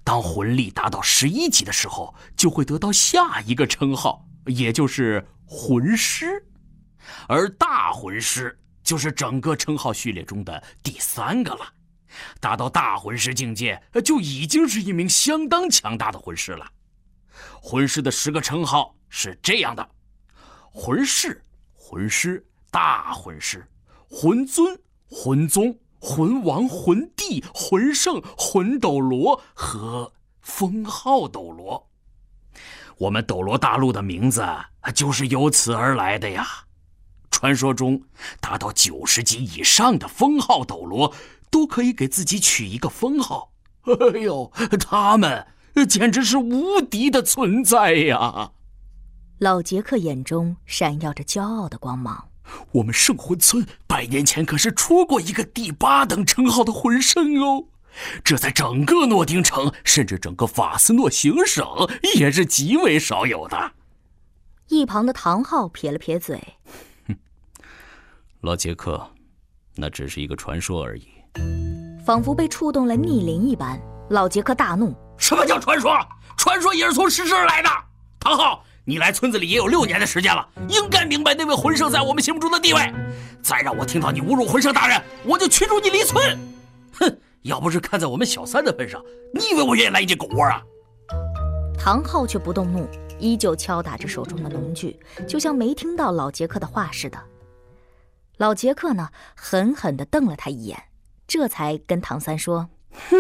当魂力达到11级的时候，就会得到下一个称号，也就是魂师。而大魂师就是整个称号序列中的第3个了。达到大魂师境界，就已经是一名相当强大的魂师了。魂师的10个称号是这样的：魂士、魂师、大魂师、魂尊、魂宗、魂王、魂帝、魂圣、魂斗罗和封号斗罗。我们斗罗大陆的名字就是由此而来的呀。传说中，达到90级以上的封号斗罗都可以给自己取一个封号。哎呦，他们简直是无敌的存在呀！ 老杰克眼中闪耀着骄傲的光芒。 我们圣魂村100年前可是出过一个第8等称号的魂圣哦，这在整个诺丁城，甚至整个法斯诺行省也是极为少有的。 一旁的唐昊撇了撇嘴： 老杰克，那只是一个传说而已。 仿佛被触动了逆鳞一般，老杰克大怒： 什么叫传说？传说也是从实质而来的。唐昊，你来村子里也有6年的时间了，应该明白那位魂圣在我们心目中的地位。再让我听到你侮辱魂圣大人，我就驱逐你离村。哼，要不是看在我们小三的份上，你以为我愿意来你这狗窝啊？ 唐昊却不动怒，依旧敲打着手中的农具，就像没听到老杰克的话似的。老杰克呢，狠狠地瞪了他一眼，这才跟唐三说：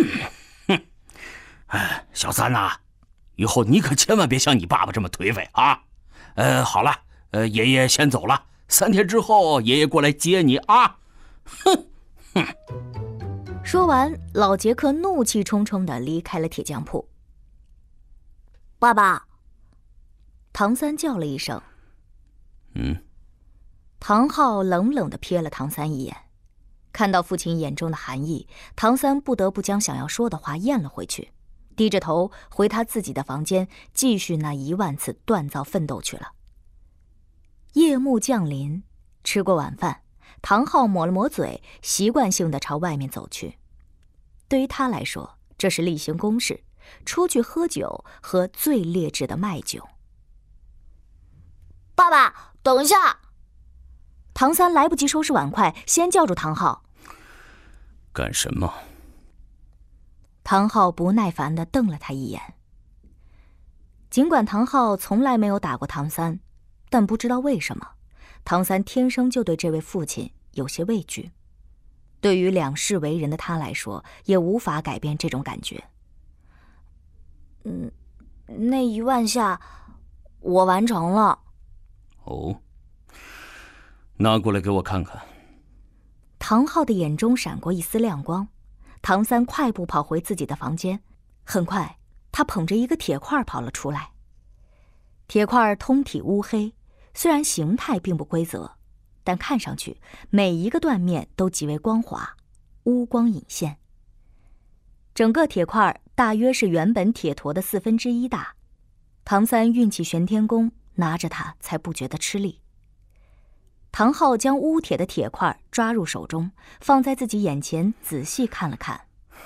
小三呐，以后你可千万别像你爸爸这么颓废啊！好了，爷爷先走了，3天之后爷爷过来接你啊！ 说完，老杰克怒气冲冲地离开了铁匠铺。爸爸，唐三叫了一声。唐昊冷冷地瞥了唐三一眼，看到父亲眼中的寒意，唐三不得不将想要说的话咽了回去，低着头回他自己的房间，继续那10000次锻造奋斗去了。夜幕降临，吃过晚饭，唐昊抹了抹嘴，习惯性地朝外面走去。对于他来说，这是例行公事，出去喝酒，喝最劣质的麦酒。 爸爸，等一下！ 唐三来不及收拾碗筷，先叫住唐昊： 干什么？ 唐昊不耐烦地瞪了他一眼。尽管唐昊从来没有打过唐三，但不知道为什么，唐三天生就对这位父亲有些畏惧。对于两世为人的他来说，也无法改变这种感觉。 那10000下我完成了。 哦，拿过来给我看看。 唐昊的眼中闪过一丝亮光，唐三快步跑回自己的房间，很快他捧着一个铁块跑了出来。铁块通体乌黑，虽然形态并不规则，但看上去每一个断面都极为光滑，乌光隐现。整个铁块大约是原本铁坨的1/4大，唐三运起玄天功，拿着它才不觉得吃力。唐昊将乌铁的铁块抓入手中，放在自己眼前仔细看了看。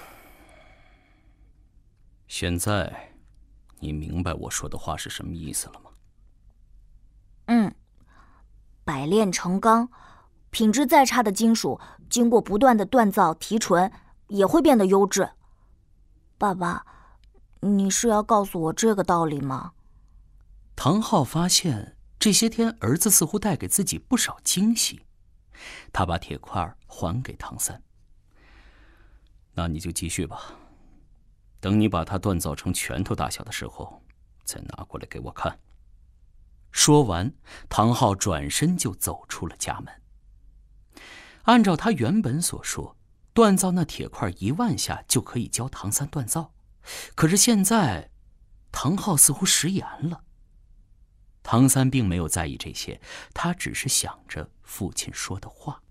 现在你明白我说的话是什么意思了吗？ 百炼成钢，品质再差的金属，经过不断的锻造提纯，也会变得优质。爸爸，你是要告诉我这个道理吗？ 唐昊发现这些天儿子似乎带给自己不少惊喜，他把铁块还给唐三。那你就继续吧，等你把它锻造成拳头大小的时候，再拿过来给我看。说完，唐昊转身就走出了家门。按照他原本所说，锻造那铁块10000下就可以教唐三锻造，可是现在唐昊似乎食言了。唐三并没有在意这些，他只是想着父亲说的话。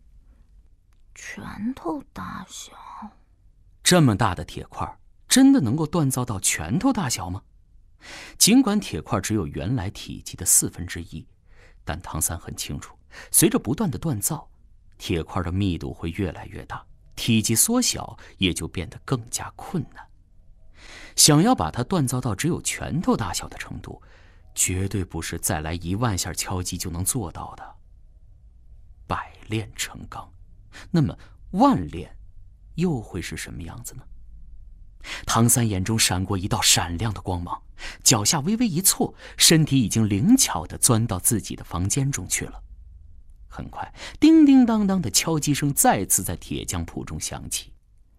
拳头大小， 这么大的铁块真的能够锻造到拳头大小吗？尽管铁块只有原来体积的1/4，但唐三很清楚，随着不断的锻造，铁块的密度会越来越大，体积缩小也就变得更加困难。 想要把它锻造到只有拳头大小的程度，绝对不是再来10000下敲击就能做到的。百炼成钢，那么万炼又会是什么样子呢？唐三眼中闪过一道闪亮的光芒，脚下微微一错，身体已经灵巧地钻到自己的房间中去了。很快，叮叮当当的敲击声再次在铁匠铺中响起。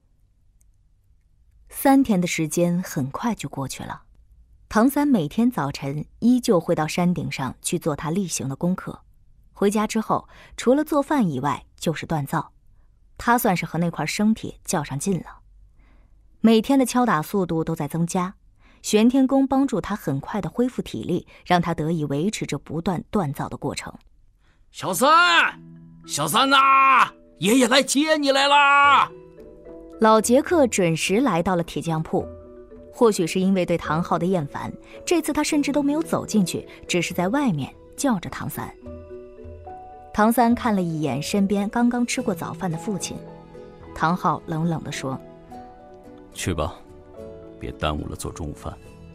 3天的时间很快就过去了，唐三每天早晨依旧会到山顶上去做他例行的功课。回家之后，除了做饭以外就是锻造，他算是和那块生铁较上劲了。每天的敲打速度都在增加，玄天功帮助他很快地恢复体力，让他得以维持着不断锻造的过程。 小三，小三呐，爷爷来接你来啦！ 老杰克准时来到了铁匠铺，或许是因为对唐昊的厌烦，这次他甚至都没有走进去，只是在外面叫着唐三。唐三看了一眼身边刚刚吃过早饭的父亲，唐昊冷冷地说：“ 去吧，别耽误了做中午饭。”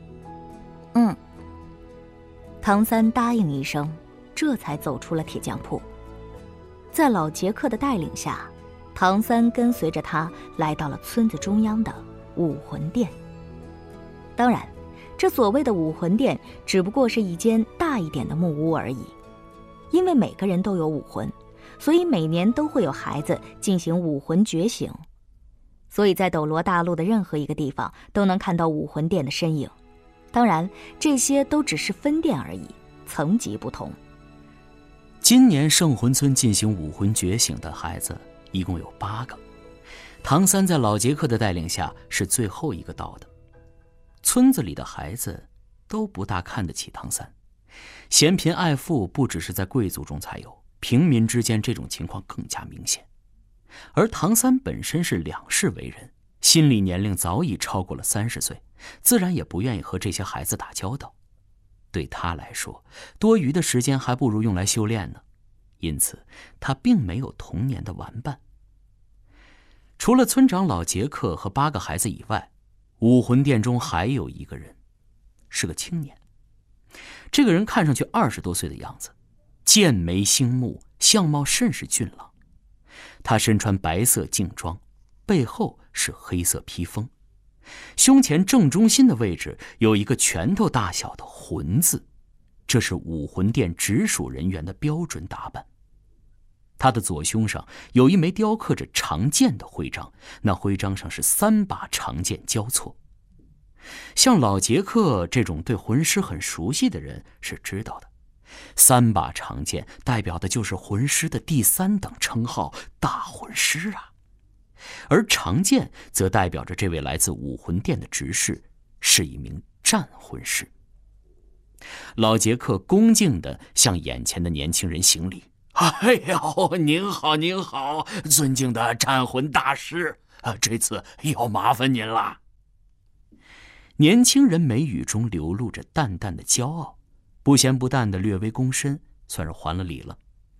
唐三答应一声，这才走出了铁匠铺。在老杰克的带领下，唐三跟随着他来到了村子中央的武魂殿。当然，这所谓的武魂殿只不过是一间大一点的木屋而已。因为每个人都有武魂，所以每年都会有孩子进行武魂觉醒，所以在斗罗大陆的任何一个地方都能看到武魂殿的身影。当然，这些都只是分殿而已，层级不同。 今年圣魂村进行武魂觉醒的孩子一共有8个，唐三在老杰克的带领下是最后一个到的。村子里的孩子都不大看得起唐三，嫌贫爱富不只是在贵族中才有，平民之间这种情况更加明显。而唐三本身是两世为人，心理年龄早已超过了30岁，自然也不愿意和这些孩子打交道。对他来说，多余的时间还不如用来修炼呢，因此他并没有童年的玩伴。除了村长老杰克和8个孩子以外，武魂殿中还有一个人，是个青年。这个人看上去20多岁的样子，剑眉星目，相貌甚是俊朗。他身穿白色劲装，背后是黑色披风，胸前正中心的位置有一个拳头大小的魂字，这是武魂殿直属人员的标准打扮。他的左胸上有一枚雕刻着长剑的徽章，那徽章上是3把长剑交错。像老杰克这种对魂师很熟悉的人是知道的，3把长剑代表的就是魂师的第3等称号大魂师啊，而长剑则代表着这位来自武魂殿的执事是一名战魂师。老杰克恭敬地向眼前的年轻人行礼：“哎呦，您好，您好，尊敬的战魂大师，这次要麻烦您了。”年轻人眉宇中流露着淡淡的骄傲，不咸不淡的略微躬身，算是还了礼了。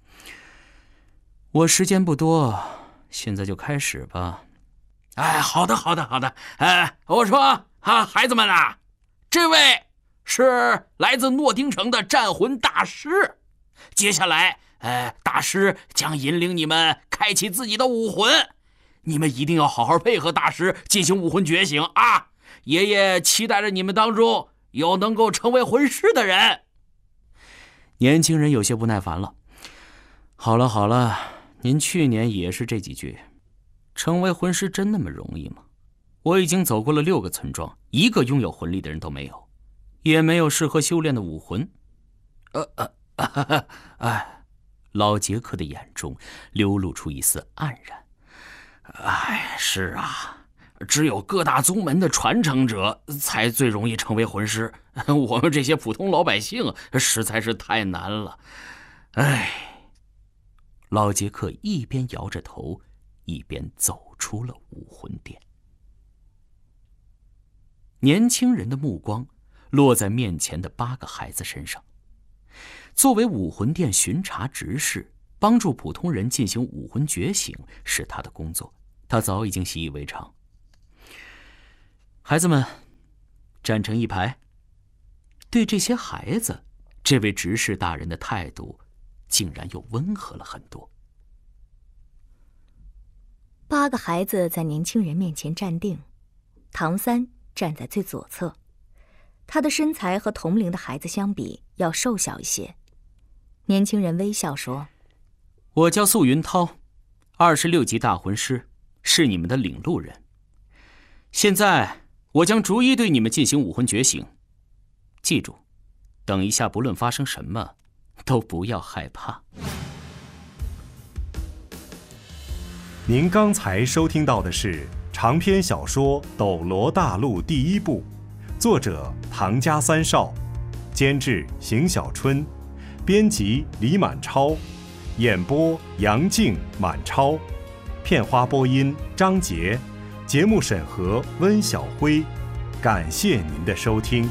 我时间不多，现在就开始吧。哎，好的，好的，好的。我说孩子们啊，这位是来自诺丁城的战魂大师，接下来大师将引领你们开启自己的武魂，你们一定要好好配合大师进行武魂觉醒啊！爷爷期待着你们当中有能够成为魂师的人。年轻人有些不耐烦了。好了好了，您去年也是这几句，成为魂师真那么容易吗？我已经走过了6个村庄，一个拥有魂力的人都没有，也没有适合修炼的武魂。老杰克的眼中流露出一丝黯然。是啊，只有各大宗门的传承者才最容易成为魂师，我们这些普通老百姓实在是太难了。老杰克一边摇着头，一边走出了武魂殿。年轻人的目光落在面前的8个孩子身上。作为武魂殿巡查执事，帮助普通人进行武魂觉醒是他的工作，他早已经习以为常。孩子们， 站成一排。对这些孩子，这位执事大人的态度竟然又温和了很多。 8个孩子在年轻人面前站定，唐三站在最左侧，他的身材和同龄的孩子相比要瘦小一些。年轻人微笑说：“ 我叫素云涛，26级大魂师，是你们的领路人。现在我将逐一对你们进行武魂觉醒。记住，等一下不论发生什么，都不要害怕。” 您刚才收听到的是长篇小说《斗罗大陆》第1部，作者唐家三少，监制邢小春，编辑李满超，演播杨静、满超，片花播音张杰，节目审核温小辉。感谢您的收听。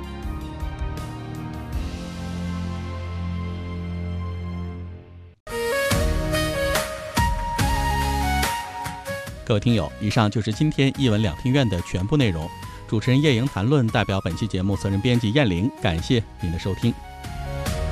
各位听友，以上就是今天一文两厅院的全部内容。主持人叶莹谈论代表本期节目责任编辑燕玲，感谢您的收听。